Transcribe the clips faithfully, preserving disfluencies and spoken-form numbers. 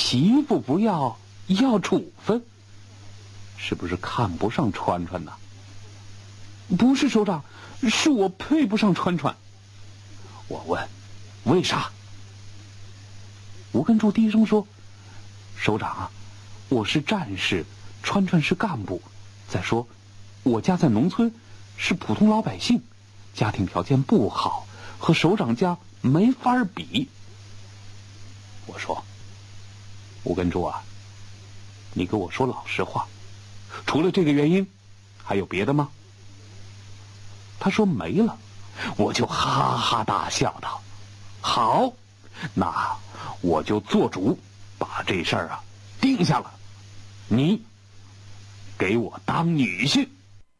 媳妇不要，要处分，是不是看不上川川呢？不是首长，是我配不上川川。我问，为啥？吴根柱低声说，首长啊，我是战士，川川是干部，再说我家在农村，是普通老百姓，家庭条件不好，和首长家没法比。我说，吴根柱啊，你给我说老实话，除了这个原因，还有别的吗？他说没了。我就哈哈大笑道，好，那我就做主把这事儿啊定下了，你给我当女婿。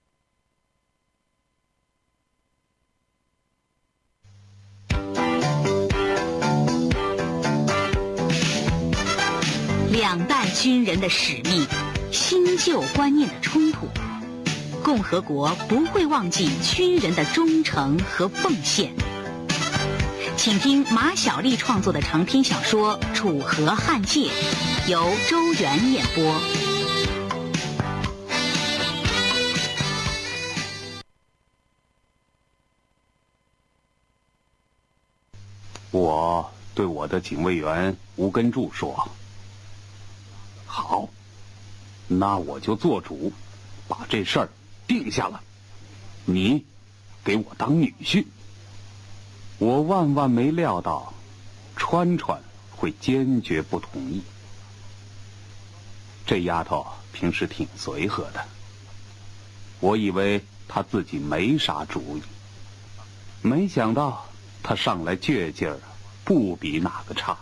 两代军人的使命，新旧观念的冲突，共和国不会忘记军人的忠诚和奉献。请听马小丽创作的长篇小说《楚河汉界》，由周元演播。 我对我的警卫员吴根柱说，好，那我就做主把这事儿定下了，你给我当女婿。我万万没料到川川会坚决不同意。这丫头平时挺随和的，我以为她自己没啥主意，没想到她上来倔劲儿不比哪个差。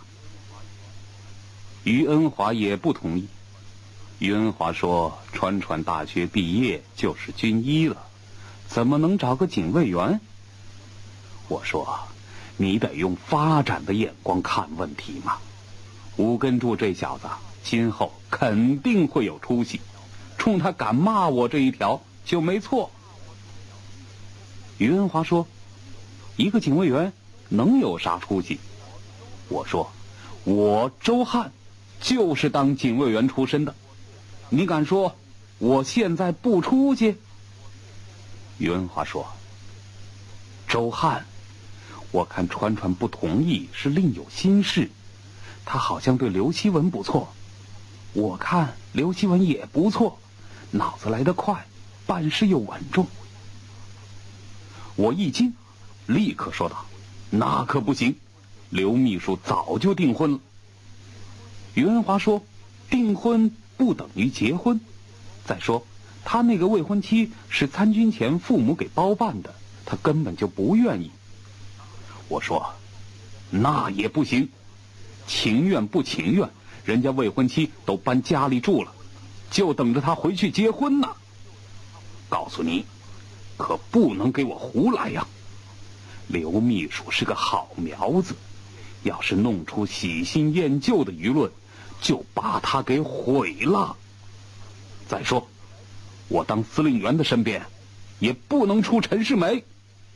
于恩华也不同意。于恩华说，川川大学毕业就是军医了，怎么能找个警卫员？我说，你得用发展的眼光看问题嘛。吴根柱这小子今后肯定会有出息，冲他敢骂我这一条就没错。于恩华说，一个警卫员能有啥出息？我说，我周汉就是当警卫员出身的，你敢说我现在不出息？于恩华说，周汉，我看川川不同意是另有心事，他好像对刘希文不错，我看刘希文也不错，脑子来得快，办事又稳重。我一惊，立刻说道，那可不行，刘秘书早就订婚了。于恩华说，订婚不等于结婚，再说他那个未婚妻是参军前父母给包办的，他根本就不愿意。我说，那也不行，情愿不情愿，人家未婚妻都搬家里住了，就等着他回去结婚呢。告诉你，可不能给我胡来呀！刘秘书是个好苗子，要是弄出喜新厌旧的舆论，就把他给毁了。再说，我当司令员的身边也不能出陈世美。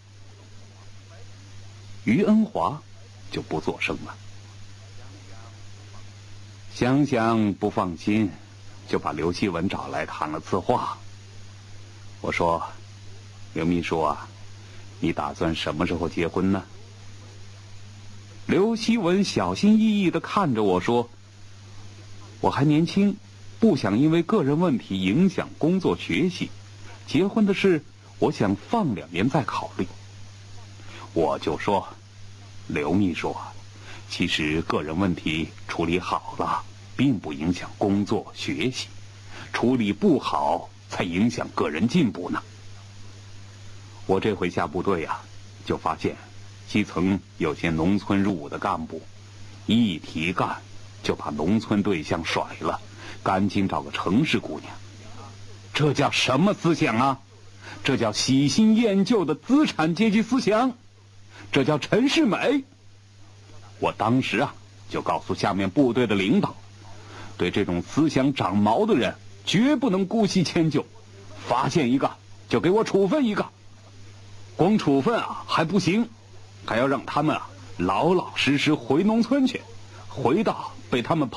于恩华就不作声了，想想不放心，就把刘希文找来谈了次话。我说，刘秘书啊，你打算什么时候结婚呢？刘希文小心翼翼地看着我说，我还年轻，不想因为个人问题影响工作学习，结婚的事我想放两年再考虑。我就说，刘秘书啊，其实个人问题处理好了，并不影响工作学习，处理不好才影响个人进步呢。我这回下部队啊，就发现基层有些农村入伍的干部，一提干就把农村对象甩了，赶紧找个城市姑娘。这叫什么思想啊？这叫喜新厌旧的资产阶级思想，这叫陈世美。我当时啊，就告诉下面部队的领导，对这种思想长毛的人绝不能姑息迁就，发现一个就给我处分一个。光处分啊还不行，还要让他们啊老老实实回农村去，回到被他们